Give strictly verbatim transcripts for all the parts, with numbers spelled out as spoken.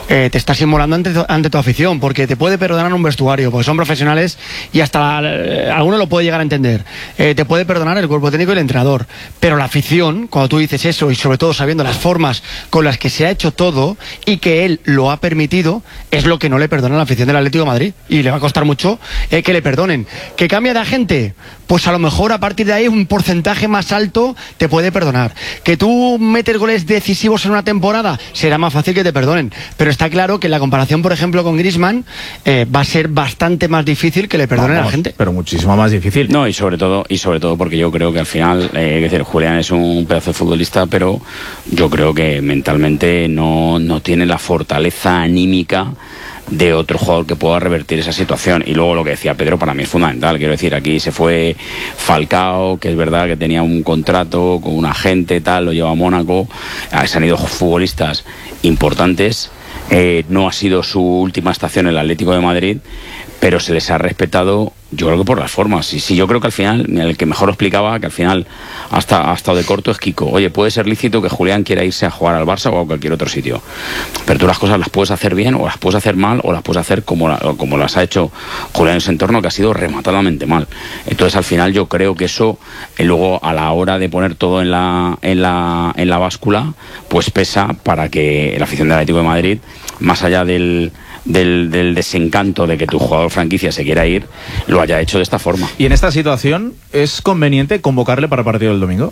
eh, te estás inmolando ante, ante tu afición, porque te puede perdonar un vestuario, porque son profesionales y hasta eh, alguno lo puede llegar a entender. Eh, te puede perdonar el cuerpo técnico y el entrenador, pero la afición, cuando tú dices eso y sobre todo sabiendo las formas con las que se ha hecho todo y que él lo ha permitido, es lo que no le perdona a la afición del Atlético de Madrid, y le va a costar mucho eh, que le perdonen. ¿Que cambia de agente? Pues a lo mejor a partir de ahí un porcentaje más alto te puede perdonar. ¿Que tú metes goles decisivos en una temporada? Será más fácil que te perdonen, pero está claro que la comparación, por ejemplo, con Griezmann eh, va a ser bastante más difícil que le perdonen Vamos, a la gente. Pero muchísimo más difícil. No, y sobre todo, y sobre todo porque yo creo que al final, eh, es decir, Julián es un pedazo de futbolista, pero yo creo que mentalmente no, no tiene la fortaleza anímica de otro jugador que pueda revertir esa situación. Y luego lo que decía Pedro para mí es fundamental. Quiero decir, aquí se fue Falcao, que es verdad que tenía un contrato con un agente, tal, lo lleva a Mónaco. Se han ido futbolistas importantes. Eh, no ha sido su última estación el Atlético de Madrid, pero se les ha respetado, yo creo que por las formas. Y sí, yo creo que al final, el que mejor lo explicaba, que al final hasta ha estado de corto, es Kiko. Oye, puede ser lícito que Julián quiera irse a jugar al Barça o a cualquier otro sitio, pero tú las cosas las puedes hacer bien o las puedes hacer mal o las puedes hacer como, la, como las ha hecho Julián en ese entorno, que ha sido rematadamente mal. Entonces al final yo creo que eso, eh, luego a la hora de poner todo en la, en la, en la báscula, pues pesa para que la afición del Atlético de Madrid, más allá del Del, del desencanto de que tu jugador franquicia se quiera ir, lo haya hecho de esta forma. ¿Y en esta situación es conveniente convocarle para el partido del domingo?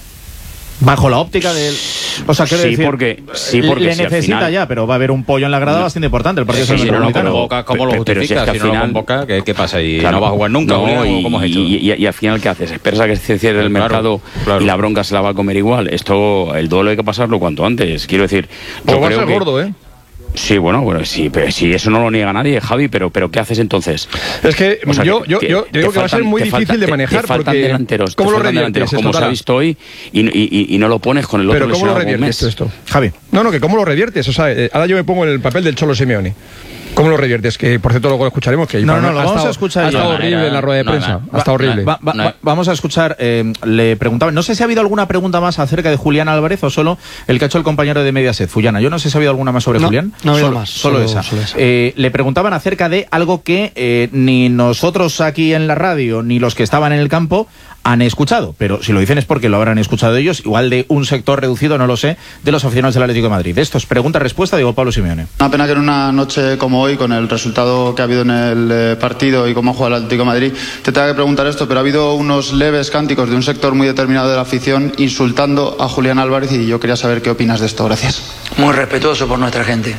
Bajo la óptica del... O sea, quiero sí, decir, porque, sí, porque le si necesita final... ya, pero va a haber un pollo en la grada no. bastante importante. El partido sí, es el si no lo Metropolitano. convoca, ¿cómo lo Pero, justifica? pero si, es que si no final... lo convoca, ¿qué, qué pasa? ¿Y claro, no va a jugar nunca? No, ¿O y, cómo es esto? Y, y, y al final, ¿qué haces? ¿Esperas a que se cierre el claro, mercado claro. y la bronca se la va a comer igual? Esto, el duelo hay que pasarlo cuanto antes. Quiero decir... Pues va a creo ser que... gordo, ¿eh? Sí, bueno, bueno, sí, pero si eso no lo niega nadie, Javi, pero, pero ¿qué haces entonces? Es que O sea, yo, que- yo, que yo, yo digo que va a ser faltan- muy te difícil faltan- de te- manejar te faltan porque delanteros, ¿cómo te lo faltan reviertes delanteros, esto, como se ha Tara? visto hoy y, y, y, y no lo pones con el otro Pero ¿cómo lo lesionado reviertes Gómez. esto? Javi. No, no, que ¿cómo lo reviertes? O sea, eh, ahora yo me pongo en el papel del Cholo Simeone. ¿Cómo lo reviertes? Que por cierto luego lo escucharemos. Que No, para no, mí lo ha vamos estado- a escuchar Ha ya. estado No, horrible era- en la rueda de no, prensa. no, Ha estado horrible. Va- va- No. va- vamos a escuchar, eh, le preguntaban, no sé si ha habido alguna pregunta más acerca de Julián Álvarez o solo el que ha hecho el compañero de Mediaset, Fullana. Yo no sé si ha habido alguna más sobre No, Julián. no ha habido solo, más, Solo, solo- esa. solo esa. Eh, le preguntaban acerca de algo que eh, ni nosotros aquí en la radio ni los que estaban en el campo han escuchado, pero si lo dicen es porque lo habrán escuchado ellos, igual de un sector reducido, no lo sé, de los aficionados del Atlético de Madrid. Esto es pregunta-respuesta, digo Pablo Simeone. Una pena que en una noche como hoy, con el resultado que ha habido en el eh, partido y cómo ha jugado el Atlético de Madrid, te tenga que preguntar esto, pero ha habido unos leves cánticos de un sector muy determinado de la afición insultando a Julián Álvarez y yo quería saber qué opinas de esto. Gracias. Muy respetuoso por nuestra gente.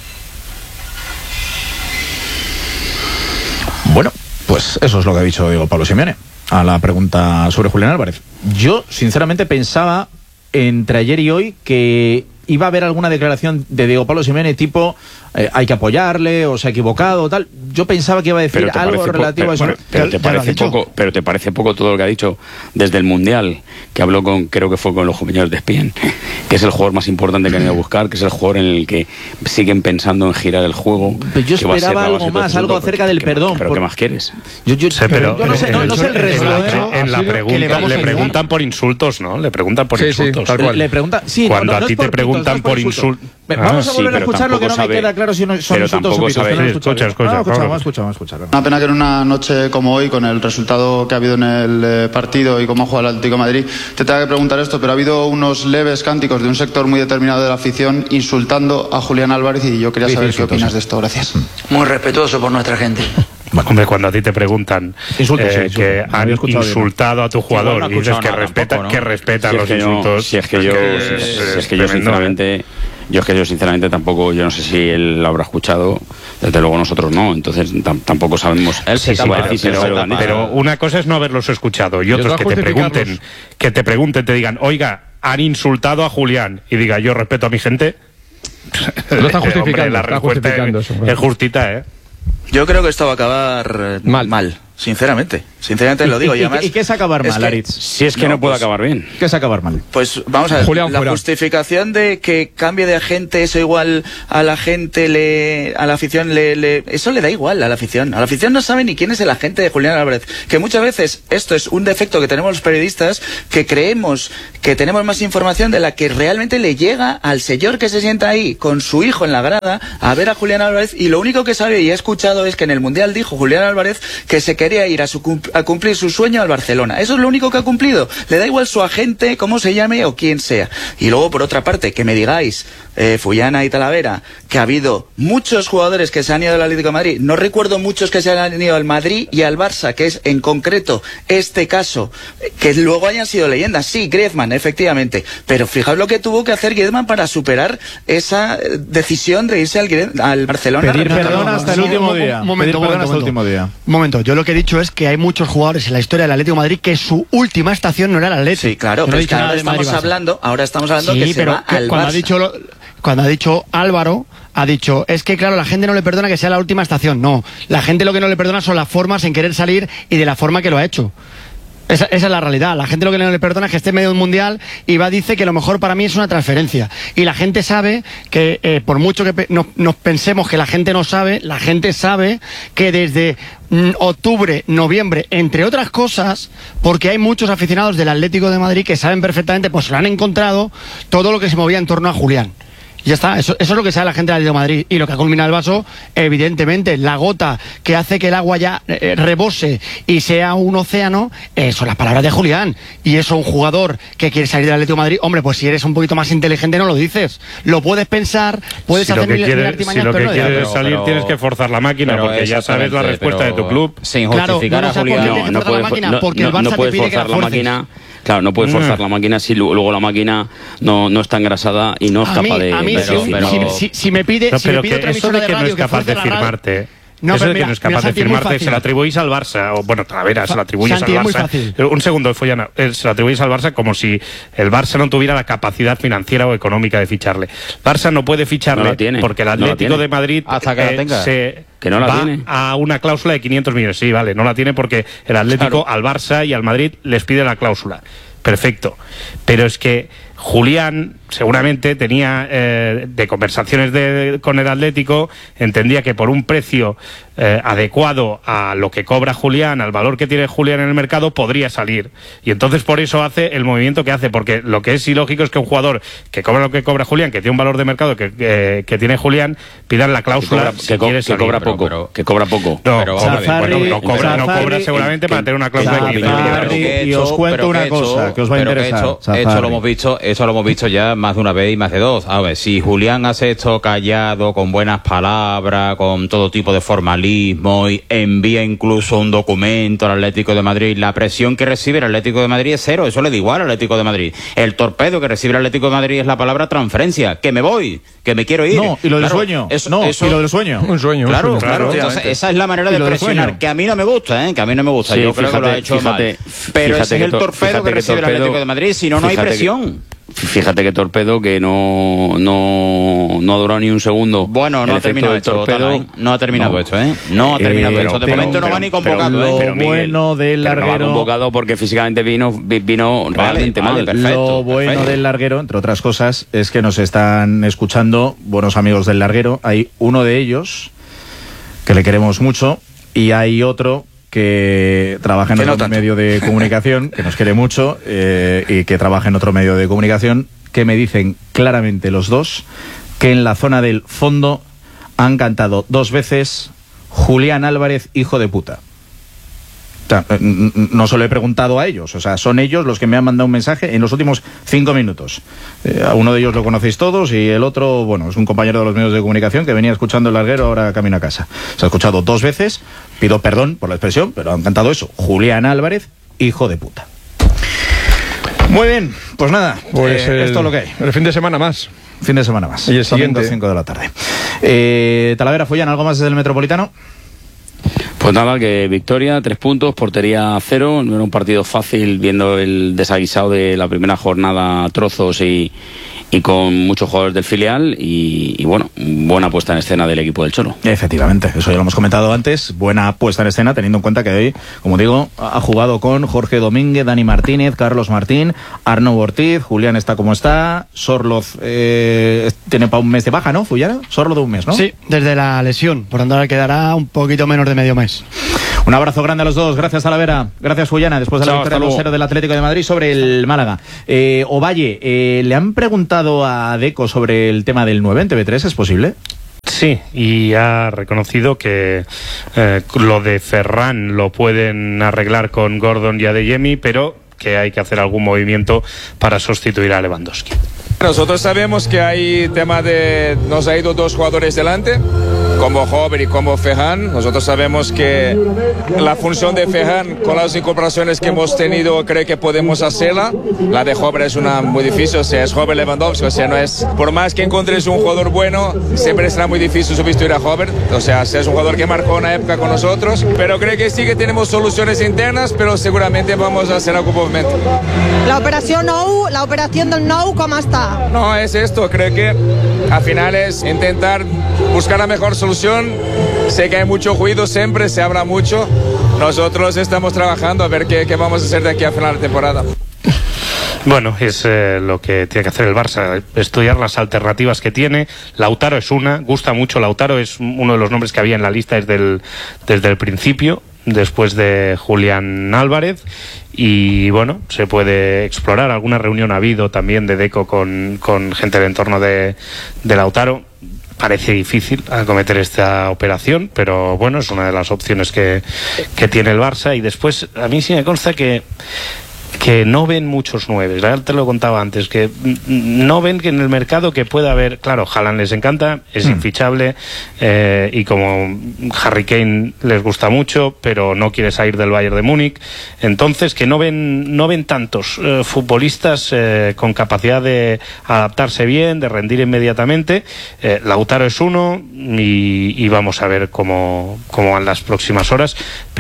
Bueno, pues eso es lo que ha dicho Diego Pablo Simeone a la pregunta sobre Julián Álvarez. Yo, sinceramente, pensaba entre ayer y hoy que iba a haber alguna declaración de Diego Pablo Simeone tipo eh, hay que apoyarle o se ha equivocado o tal. Yo pensaba que iba a decir Pero te algo parece po- relativo pero, a eso. bueno, pero Ya- te ya lo ha parece dicho. poco, pero te parece poco todo lo que ha dicho desde el Mundial, que habló con, creo que fue con los compañeros de Espien, que es el jugador más importante que han ido a buscar, que es el jugador en el que siguen pensando en girar el juego. Pero yo que va a ser esperaba la algo base de todo más, este algo asunto. acerca del ¿Qué- perdón, ¿Pero por- qué más quieres? Yo, yo- Sí, pero yo no sé, no, no sé el en resto. la, ¿eh? en la Ha sido que le pregunta vamos a le ayudar. preguntan por insultos, ¿no? Le preguntan por Sí, sí, insultos. tal cual. Le pregunta, sí, Cuando no, no a es ti te por preguntan insultos, no por es insultos. Ve, Ah, Vamos a sí, volver a pero escuchar lo que no tampoco me sabe- queda claro si no, son pero insultos o tampoco pitos. sabe- Pero no Sí, escuchamos. escucha, escucha, No, escuchamos, claro. escuchamos, escuchamos. Una pena que en una noche como hoy, con el resultado que ha habido en el eh, partido y cómo ha jugado el Atlético de Madrid, te tenga que preguntar esto, pero ha habido unos leves cánticos de un sector muy determinado de la afición insultando a Julián Álvarez y yo quería Dice saber qué insultos, opinas sí. de esto. Gracias. Muy respetuoso por nuestra gente. Hombre, cuando a ti te preguntan Insultos, eh, sí, insultos. que No han había escuchado bien. insultado a tu jugador Igual no ha y dices escuchado que, nada respeta, tampoco, ¿no? que respetan Si es los que yo- insultos. si es que yo, es si es es que yo tremendo, ¿eh? sinceramente, yo es que yo sinceramente tampoco, yo no sé si él lo habrá escuchado, desde luego nosotros no, entonces tam- tampoco sabemos. Él se si tapa, va a decir si pero- no se lo pero- han dicho. Pero una cosa es no haberlos escuchado y otros otra que te justificarlos. pregunten, que te pregunten, te digan, oiga, han insultado a Julián y diga, yo respeto a mi gente. Lo está Eh, justificando, hombre, la está respuesta justificando es, eso, claro. es justita, ¿eh? Yo creo que esto va a acabar eh, Mal. mal. sinceramente. Sinceramente lo digo. ¿Y, y, además, ¿y qué es acabar mal, es que, Aritz? Si es que no, no puede pues, acabar bien. ¿Qué es acabar mal? Pues vamos a ver, Julián, la fuera. justificación de que cambie de agente, eso igual a la gente, le, a la afición, le, le, eso le da igual a la afición. A la afición no sabe ni quién es el agente de Julián Álvarez. Que muchas veces esto es un defecto que tenemos los periodistas, que creemos que tenemos más información de la que realmente le llega al señor que se sienta ahí con su hijo en la grada a ver a Julián Álvarez, y lo único que sabe y ha escuchado es que en el Mundial dijo Julián Álvarez que se quería ir a, su, a cumplir su sueño al Barcelona. Eso es lo único que ha cumplido. Le da igual su agente, cómo se llame o quién sea. Y luego, por otra parte, que me digáis, eh, Fullana y Talavera, que ha habido muchos jugadores que se han ido al Atlético de Madrid. No recuerdo muchos que se han ido al Madrid y al Barça, que es en concreto este caso, que luego hayan sido leyendas. Sí, Griezmann, efectivamente. Pero fijaos lo que tuvo que hacer Griezmann para superar esa decisión de irse al, al Barcelona. Pedir perdón hasta el último día. Un momento, Pedir perdón un hasta el momento. último día. Un momento, yo lo que he dicho es que hay muchos jugadores en la historia del Atlético de Madrid que su última estación no era el Atlético. Sí, claro, Yo no pero he es que dicho nada ahora de estamos Madrid-Barça. hablando, ahora estamos hablando Sí, que se pero va que al cuando ha Barça. dicho lo- cuando ha dicho Álvaro, ha dicho, es que claro, la gente no le perdona que sea la última estación. No, la gente lo que no le perdona son las formas en querer salir y de la forma que lo ha hecho. Esa, esa es la realidad. La gente lo que no le perdona es que esté en medio de un mundial y va a dice que lo mejor para mí es una transferencia. Y la gente sabe que, eh, por mucho que pe nos, nos pensemos que la gente no sabe, la gente sabe que desde mm, octubre, noviembre, entre otras cosas, porque hay muchos aficionados del Atlético de Madrid que saben perfectamente, pues lo han encontrado, todo lo que se movía en torno a Julián. Ya está, eso, eso es lo que sabe la gente del Atlético de Madrid. Y lo que ha culminado el vaso, evidentemente, la gota que hace que el agua ya eh, rebose y sea un océano, eh, son las palabras de Julián. Y eso, un jugador que quiere salir del Atlético de Madrid, hombre, pues si eres un poquito más inteligente no lo dices. Lo puedes pensar, puedes Si lo hacer que mil, quiere- mil si artimañas, lo pero que no quieres digas. salir pero- tienes que forzar la máquina, pero porque ya sabes la exactamente, respuesta de tu pero club. sin Claro, justificar no, no a sé por qué Julián. tienes que No, no forzar la puedes, máquina, no, porque el no- Barça no te puedes pide que la forzar la fuerces. máquina. Claro, no puedes Mm. forzar la máquina si lu- luego la máquina no, no está engrasada y no es A mí, capaz de. a mí de- si, pero- si- pero- si- si me pide, No, si me pero pide que otra eso emisora de de que no radio es capaz de fuerce la radio- firmarte. No, eso pero de que mira, no es mira, capaz de Santi, es muy firmarte, fácil. se lo atribuís al Barça, o bueno, Talavera, se lo atribuyes Santi, al es muy Barça. fácil. Pero un segundo, Follana, eh, se lo atribuyes al Barça como si el Barça no tuviera la capacidad financiera o económica de ficharle. Barça no puede ficharle No la tiene, porque el no la Atlético tiene. de Madrid Hasta que la eh, tenga. se Que no la va tiene. a una cláusula de quinientos millones. Sí, vale, no la tiene porque el Atlético Claro. al Barça y al Madrid les pide la cláusula. Perfecto. Pero es que Julián seguramente tenía eh, de conversaciones de, con el Atlético, entendía que por un precio eh, adecuado a lo que cobra Julián, al valor que tiene Julián en el mercado, podría salir. Y entonces por eso hace el movimiento que hace, porque lo que es ilógico es que un jugador que cobra lo que cobra Julián, que tiene un valor de mercado que, que, que tiene Julián, pidan la Que cláusula cobra, si que co- quiere que salir. cobra pero- poco. pero- que cobra poco. No, Pero cobra- vamos a ver, bueno, no cobra, no Zafari- cobra seguramente para tener una cláusula de Zafari- quinientos millones. Zafari- Pero que y os cuento pero una que cosa que os va a pero que interesar, Esto, Zafari. esto lo hemos visto, eso lo hemos visto ya más de una vez y más de dos. A ver, si Julián hace esto callado, con buenas palabras, con todo tipo de formalismo y envía incluso un documento al Atlético de Madrid, la presión que recibe el Atlético de Madrid es cero. Eso le da igual al Atlético de Madrid. El torpedo que recibe el Atlético de Madrid es la palabra transferencia. Que me voy, que me quiero ir. No, y lo del Claro, sueño. eso- no, eso- y lo del sueño. Un sueño. un Claro, sueño. claro, Claro, entonces efectivamente. esa es la manera Y de lo del presionar, sueño. que a mí no me gusta, ¿eh? que a mí no me gusta, Sí, yo creo que lo ha fíjate- hecho fíjate- mal, pero fíjate ese es que el tor- torpedo fíjate que que recibe el torpedo- Atlético de Madrid, si no, no hay fíjate que- presión. Fíjate que torpedo que no, no, no ha durado ni un segundo. Bueno, no El ha efecto terminado del esto, torpedo. Tala, ¿eh? No ha terminado No. esto, ¿eh? No ha terminado Eh, esto, de pero- momento no pero- va ni pero- convocado, lo ¿eh? Pero, Miguel, bueno del pero no va larguero- convocado porque físicamente vino, vi- vino realmente vale, mal. perfecto. Lo bueno perfecto. del larguero, entre otras cosas, es que nos están escuchando buenos amigos del larguero. Hay uno de ellos que le queremos mucho y hay otro que trabaja en Que no otro tanto. medio de comunicación, que nos quiere mucho eh, y que trabaja en otro medio de comunicación, que me dicen claramente los dos que en la zona del fondo han cantado dos veces Julián Álvarez, hijo de puta. O sea, eh, n- n- no se lo he preguntado a ellos, o sea, son ellos los que me han mandado un mensaje en los últimos cinco minutos. Eh, a uno de ellos lo conocéis todos y el otro, bueno, es un compañero de los medios de comunicación que venía escuchando el larguero, ahora camino a casa. Se ha escuchado dos veces, pido perdón por la expresión, pero han cantado eso, Julián Álvarez, hijo de puta. Muy bien, pues nada, Pues eh, el, esto es lo que hay. el fin de semana más. Fin de semana más. Y el siguiente. cinco de la tarde. Eh, Talavera, Follan, ¿algo más desde el Metropolitano? Pues nada, que victoria, tres puntos, portería cero. No era un partido fácil viendo el desaguisado de la primera jornada, trozos y, y con muchos jugadores del filial y, y bueno, buena puesta en escena del equipo del Cholo. Efectivamente, eso ya lo hemos comentado antes, buena puesta en escena, teniendo en cuenta que hoy, como digo, ha jugado con Jorge Domínguez, Dani Martínez, Carlos Martín, Arnau Ortiz, Julián está como está, Sorloz eh, tiene para un mes de baja, ¿no, Fullana? Sorloz de un mes, ¿no? Sí, desde la lesión, por tanto le quedará un poquito menos de medio mes. Un abrazo grande a los dos, gracias Talavera, gracias Fullana, después de la Chao, victoria dos cero del Atlético de Madrid sobre el Málaga. Eh, Ovalle, eh, ¿le han preguntado a Deco sobre el tema del nueve en T V tres? ¿Es posible? Sí, y ha reconocido que eh, lo de Ferran lo pueden arreglar con Gordon y Adeyemi, pero que hay que hacer algún movimiento para sustituir a Lewandowski. Nosotros sabemos que hay tema de... Nos ha ido dos jugadores delante, como Hover y como Ferran. Nosotros sabemos que la función de Ferran, con las incorporaciones que hemos tenido, creo que podemos hacerla. La de Hover es una muy difícil, o sea, es Hover Lewandowski, o sea, no es... Por más que encontres un jugador bueno, siempre será muy difícil sustituir a Hover. O sea, es un jugador que marcó una época con nosotros, pero creo que sí que tenemos soluciones internas, pero seguramente vamos a hacer algún movimiento. La operación Nou, la operación del Nou, ¿cómo está? No, es esto, creo que al final es intentar buscar la mejor solución. Sé que hay mucho ruido, siempre se habla mucho. Nosotros estamos trabajando a ver qué, qué vamos a hacer de aquí a final de temporada. Bueno, es eh, lo que tiene que hacer el Barça, estudiar las alternativas que tiene. Lautaro es una, gusta mucho Lautaro, es uno de los nombres que había en la lista desde el, desde el principio, después de Julián Álvarez. Y bueno, se puede explorar. Alguna reunión ha habido también de Deco con, con gente del entorno de, de Lautaro. Parece difícil acometer esta operación, pero bueno, es una de las opciones que, que tiene el Barça. Y después, a mí sí me consta que que no ven muchos nueves, ya te lo contaba antes, que no ven que en el mercado que pueda haber, claro, Haaland les encanta, es mm. infichable, eh, y como Harry Kane les gusta mucho, pero no quiere salir del Bayern de Múnich, entonces que no ven no ven tantos eh, futbolistas eh, con capacidad de adaptarse bien, de rendir inmediatamente. eh, Lautaro es uno y, y vamos a ver cómo, cómo van las próximas horas,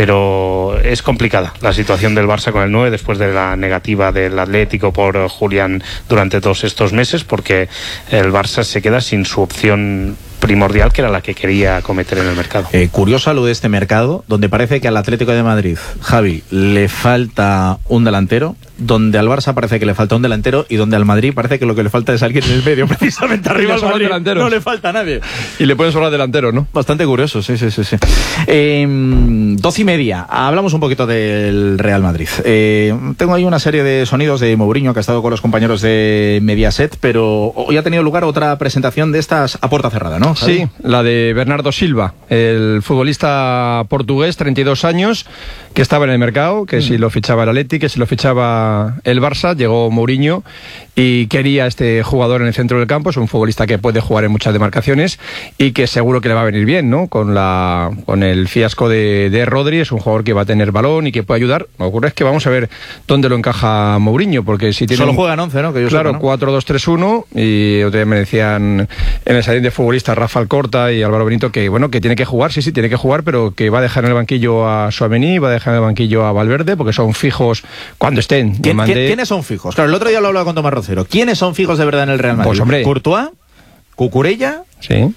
pero es complicada la situación del Barça con el nueve después de la negativa del Atlético por Julián durante todos estos meses, porque el Barça se queda sin su opción primordial, que era la que quería cometer en el mercado. Eh, curioso lo de este mercado, donde parece que al Atlético de Madrid, Javi, le falta un delantero, donde al Barça parece que le falta un delantero y donde al Madrid parece que lo que le falta es alguien en el medio, precisamente arriba al Madrid no le falta a nadie. Y le pueden sobrar delanteros, ¿no? Bastante curioso, sí, sí, sí. sí. Eh, doce y media, hablamos un poquito del Real Madrid. Eh, tengo ahí una serie de sonidos de Mourinho, que ha estado con los compañeros de Mediaset, pero hoy ha tenido lugar otra presentación de estas a puerta cerrada, ¿no? ¿Javi? Sí, la de Bernardo Silva, el futbolista portugués, treinta y dos años, que estaba en el mercado, que mm. si lo fichaba el Atleti, que si lo fichaba el Barça, llegó Mourinho y quería este jugador en el centro del campo. Es un futbolista que puede jugar en muchas demarcaciones y que seguro que le va a venir bien, ¿no? Con la con el fiasco de, de Rodri, es un jugador que va a tener balón y que puede ayudar. Lo que ocurre es que vamos a ver dónde lo encaja Mourinho, porque si tiene... Solo juegan once, ¿no? Que yo claro, sepa, ¿no? cuatro dos tres uno, y otro día me decían en el salón de futbolistas Rafa Alcorta y Álvaro Benito que, bueno, que tiene que jugar, sí, sí, tiene que jugar, pero que va a dejar en el banquillo a Tchouaméni, va a dejar en el banquillo a Valverde, porque son fijos cuando estén. ¿Quién, mandé... ¿Quiénes son fijos? Claro, el otro día lo hablaba con Tomás Rocero. ¿Quiénes son fijos de verdad en el Real Madrid? Pues hombre, Courtois, Cucurella. Sí.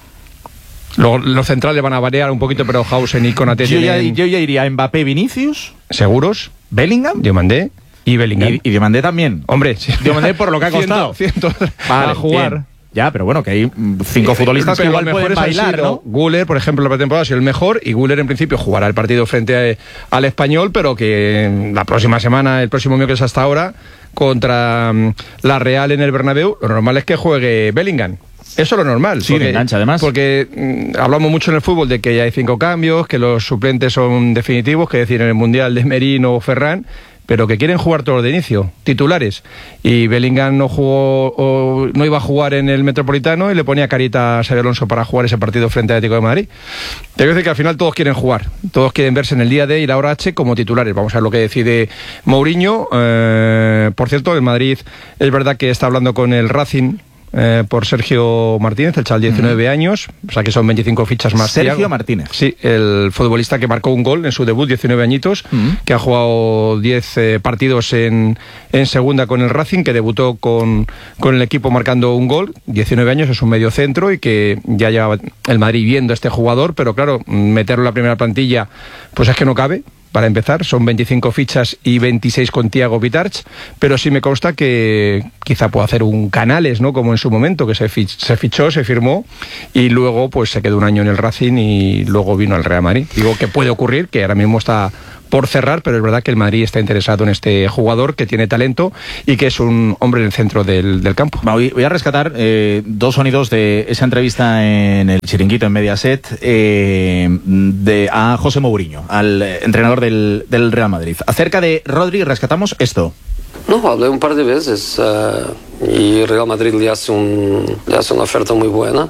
Luego los centrales van a variar un poquito, pero Hausen y Konaté yo, tienen... ya, yo ya iría a Mbappé, Vinicius. ¿Seguros? Bellingham. Diomandé y Bellingham. Y, y Diomandé también. Hombre, sí. Diomandé por lo que ha costado. Ciento, ciento vale, a jugar. Bien. Ya, pero bueno, que hay cinco futbolistas pero que igual pueden bailar, ¿no? Güler, por ejemplo, la pretemporada ha sido el mejor, y Güler en principio jugará el partido frente a, al Español, pero que la próxima semana, el próximo miércoles hasta ahora, contra um, la Real en el Bernabéu, lo normal es que juegue Bellingham. Eso es lo normal. Sí, de engancha, además. Porque mmm, hablamos mucho en el fútbol de que ya hay cinco cambios, que los suplentes son definitivos, que decir, en el Mundial de Merino o Ferran, pero que quieren jugar todos de inicio, titulares. Y Bellingham no jugó, o no iba a jugar en el Metropolitano y le ponía carita a Xabi Alonso para jugar ese partido frente al Atlético de Madrid. Te quiero decir que al final todos quieren jugar, todos quieren verse en el día D y la hora H como titulares. Vamos a ver lo que decide Mourinho. Eh, por cierto, el Madrid es verdad que está hablando con el Racing eh, por Sergio Martínez, el chaval de diecinueve uh-huh. años, o sea que son veinticinco fichas más. Sergio Thiago. Martínez. Sí, el futbolista que marcó un gol en su debut, diecinueve añitos, uh-huh. que ha jugado diez eh, partidos en, en segunda con el Racing, que debutó con, con el equipo marcando un gol, diecinueve años, es un medio centro y que ya lleva el Madrid viendo a este jugador, pero claro, meterlo en la primera plantilla, pues es que no cabe. Para empezar, son veinticinco fichas y veintiséis con Thiago Vitarch, pero sí me consta que quizá pueda hacer un Canales, ¿no? Como en su momento, que se, fich- se fichó, se firmó y luego pues se quedó un año en el Racing y luego vino al Real Madrid. Digo que puede ocurrir, que ahora mismo está por cerrar, pero es verdad que el Madrid está interesado en este jugador que tiene talento y que es un hombre en el centro del, del campo. Voy, voy a rescatar eh, dos sonidos de esa entrevista en el Chiringuito en Mediaset eh, de, a José Mourinho, al eh, entrenador del, del Real Madrid. Acerca de Rodri rescatamos esto. No, hablé un par de veces uh, y Real Madrid le hace, un, le hace una oferta muy buena.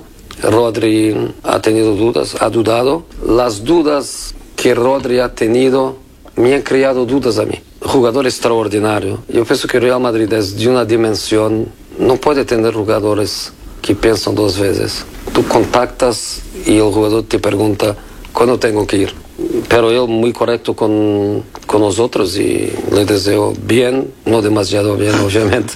Rodri ha tenido dudas, ha dudado. Las dudas que Rodri ha tenido me han creado dudas a mí. Jugador extraordinario. Yo pienso que Real Madrid es de una dimensión, no puede tener jugadores que piensan dos veces. Tú contactas y el jugador te pregunta cuándo tengo que ir. Pero él muy correcto con, con nosotros y le deseo bien, no demasiado bien, obviamente.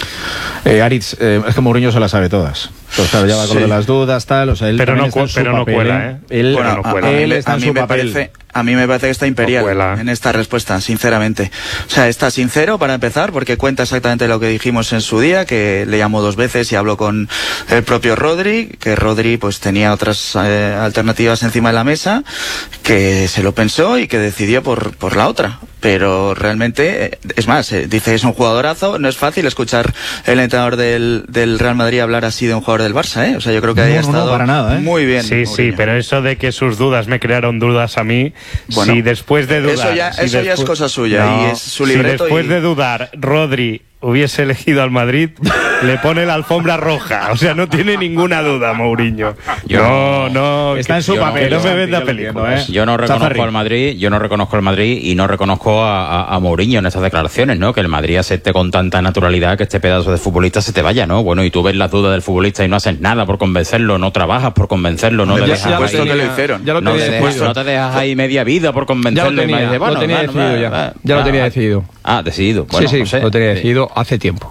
Eh, Aritz, eh, es que Mourinho se las sabe todas. Pues claro, ya va con Sí. las dudas, tal, o sea, él Pero no está en cu- su pero no papel, cuela, ¿eh? Él, Bueno, no cuela. a- él A mí- está a en mí su me papel. parece, a mí me parece que está imperial No cuela. en esta respuesta, sinceramente. O sea, está sincero para empezar, porque cuenta exactamente lo que dijimos en su día, que le llamó dos veces y habló con el propio Rodri, que Rodri pues tenía otras eh, alternativas encima de la mesa, que se lo pensó y que decidió por, por la otra. Pero realmente, eh, es más, eh, dice es un jugadorazo, no es fácil escuchar el entrenador del, del Real Madrid hablar así de un jugador del Barça, ¿eh? O sea, yo creo que No, haya no, no, estado para nada, ¿eh? muy bien. Sí, Mourinho. sí, pero eso de que sus dudas me crearon dudas a mí, Bueno, si después de dudar... eso ya- si eso ya es despu- cosa suya y es su libreto Si después y- de dudar Rodri hubiese elegido al Madrid, le pone la alfombra roja. O sea, no tiene ninguna duda Mourinho. Yo no, no... Está que- en su yo no- papel. Que no me Santi, venda yo lo entiendo, películas. ¿eh? Yo no reconozco Zaffarri. al Madrid, yo no reconozco al Madrid y no reconozco a, a, a Mourinho en estas declaraciones, ¿no? Que el Madrid acepte con tanta naturalidad que este pedazo de futbolista se te vaya, ¿no? Bueno, y tú ves las dudas del futbolista y no haces nada por convencerlo, no trabajas por convencerlo, no Ya- te ya dejas lo ahí, tenía- que lo hicieron. ya lo no, tenía te dejas, decidido. no te dejas ahí media vida por Ya convencerlo. lo y me tenía, dices, bueno, lo tenía va, decidido va, ya. va, Ya lo va. tenía decidido. Ah, decidido. Bueno, sí, sí, no sé. lo tenía Sí. decidido hace tiempo.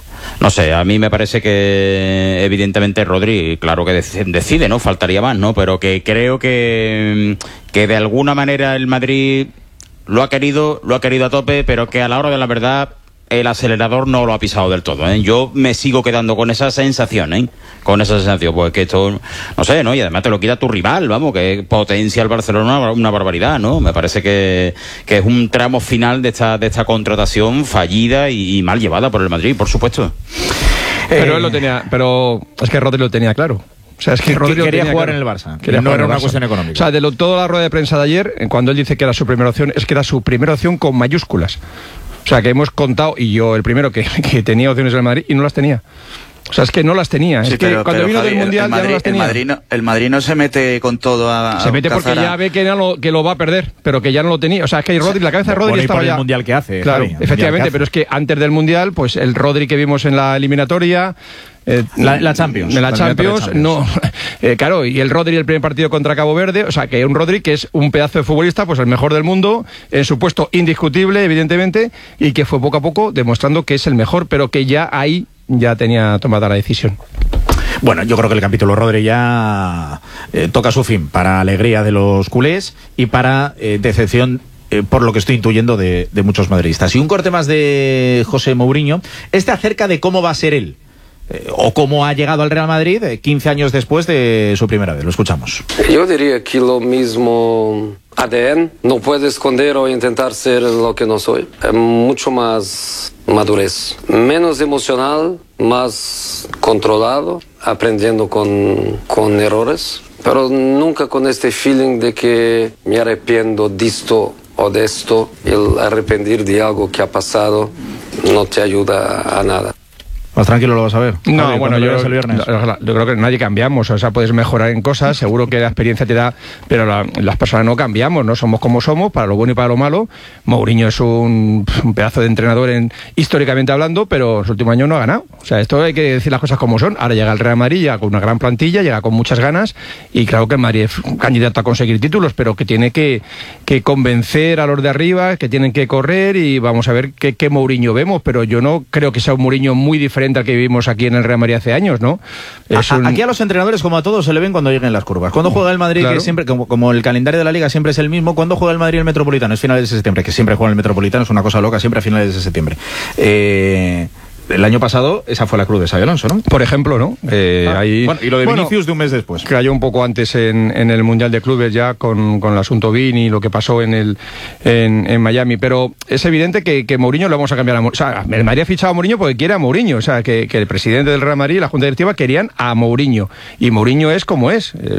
No sé, a mí me parece que evidentemente Rodri, claro que dec- decide, ¿no? Faltaría más, ¿no? Pero que creo que, que de alguna manera el Madrid lo ha querido, lo ha querido a tope, pero que a la hora de la verdad el acelerador no lo ha pisado del todo, ¿eh? Yo me sigo quedando con esa sensación, ¿eh? Con esa sensación, pues que esto, no sé, ¿no? Y además te lo quita tu rival, vamos, que potencia al Barcelona una, una barbaridad, ¿no? Me parece que, que es un tramo final de esta, de esta contratación fallida y, y mal llevada por el Madrid, por supuesto. Pero él lo tenía, pero es que Rodri lo tenía claro. O sea, es que Que Rodri lo quería tenía jugar claro. en el Barça, Quería y no jugar era en el una Barça. cuestión económica. O sea, de lo, toda la rueda de prensa de ayer, eh, cuando él dice que era su primera opción, es que era su primera opción con mayúsculas. O sea, que hemos contado, y yo el primero, que, que tenía opciones en el Madrid y no las tenía. O sea, es que no las tenía. Sí, es que pero- cuando pero, vino Javi, del el- Mundial el ya no Madrid- las tenía. El Madrid, no, el Madrid no se mete con todo a... Se a mete porque cazar a- ya ve que, ya lo, que lo va a perder, pero que ya no lo tenía. O sea, es que Rodri, la cabeza de Rodri Bueno, y estaba por el ya... Mundial que hace, Claro, Javi, el Mundial efectivamente, que hace. pero es que antes del Mundial, pues el Rodri que vimos en la eliminatoria... eh, La- la Champions, En la la Champions, eliminatoria no... eh, claro, y el Rodri el primer partido contra Cabo Verde, o sea, que un Rodri que es un pedazo de futbolista, pues el mejor del mundo, en su puesto indiscutible, evidentemente, y que fue poco a poco demostrando que es el mejor, pero que ya ahí ya tenía tomada la decisión. Bueno, yo creo que el capítulo Rodri ya eh, toca su fin, para alegría de los culés y para eh, decepción, eh, por lo que estoy intuyendo, de, de muchos madridistas. Y un corte más de José Mourinho, este acerca de cómo va a ser él, eh, o cómo ha llegado al Real Madrid eh, quince años después de su primera vez. Lo escuchamos. Yo diría que lo mismo A D N, no puedo esconder o intentar ser lo que no soy. Es mucho más madurez, menos emocional, más controlado, aprendiendo con, con errores, pero nunca con este feeling de que me arrepiento de esto o de esto. El arrepentir de algo que ha pasado no te ayuda a nada. Más tranquilo lo vas a ver. No, Javi, bueno, yo, llegas el viernes. yo creo que nadie cambiamos, o sea, puedes mejorar en cosas, seguro que la experiencia te da, pero la, las personas no cambiamos, no somos como somos, para lo bueno y para lo malo. Mourinho es un, un pedazo de entrenador en, históricamente hablando, pero en los últimos años no ha ganado. O sea, esto hay que decir las cosas como son. Ahora llega el Real Madrid, llega con una gran plantilla, llega con muchas ganas, y claro que el Madrid es candidato a conseguir títulos, pero que tiene que, que convencer a los de arriba, que tienen que correr, y vamos a ver qué, qué Mourinho vemos, pero yo no creo que sea un Mourinho muy diferente al que vivimos aquí en el Real Madrid hace años, ¿no? Es a, un... Aquí a los entrenadores, como a todos, se le ven cuando lleguen las curvas. Cuando juega el Madrid, Claro. que siempre, como, como el calendario de la Liga siempre es el mismo, cuando juega el Madrid el Metropolitano, es finales de septiembre, que siempre juega el Metropolitano, es una cosa loca, siempre a finales de septiembre. Eh... El año pasado esa fue la cruz de Xabi Alonso, ¿no? Por ejemplo, ¿no? Eh, Ah, ahí... bueno, y lo de Bueno, Vinicius de un mes después. Cayó un poco antes en, en el Mundial de Clubes ya con, con el asunto Vini y lo que pasó en el en, en Miami, pero es evidente que, que Mourinho lo vamos a cambiar a Mourinho. O sea, el Madrid ha fichado a Mourinho porque quiere a Mourinho, o sea, que, que el presidente del Real Madrid y la Junta Directiva querían a Mourinho, y Mourinho es como es.